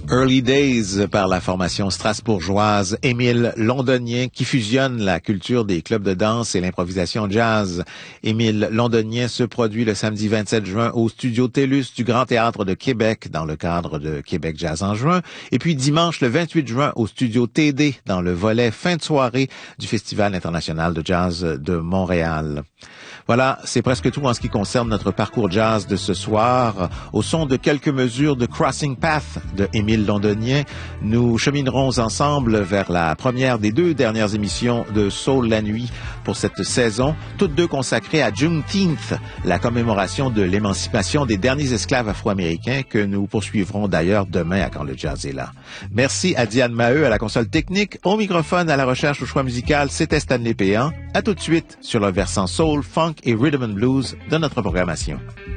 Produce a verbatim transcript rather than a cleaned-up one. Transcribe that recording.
Early Days par la formation strasbourgeoise Émile Londonien qui fusionne la culture des clubs de danse et l'improvisation jazz. Émile Londonien se produit le samedi vingt-sept juin au studio TELUS du Grand Théâtre de Québec dans le cadre de Québec Jazz en juin et puis dimanche le vingt-huit juin au studio T D dans le volet fin de soirée du Festival international de jazz de Montréal. Voilà, c'est presque tout en ce qui concerne notre parcours jazz de ce soir. Au son de quelques mesures de Crossing Path de Émile Londonien, nous cheminerons ensemble vers la première des deux dernières émissions de Soul la nuit pour cette saison, toutes deux consacrées à Juneteenth, la commémoration de l'émancipation des derniers esclaves afro-américains que nous poursuivrons d'ailleurs demain à Quand le jazz est là. Merci à Diane Maheu à la console technique, au microphone, à la recherche, au choix musical, c'était Stanley Péan. À tout de suite sur le versant soul, funk et rhythm and blues de notre programmation.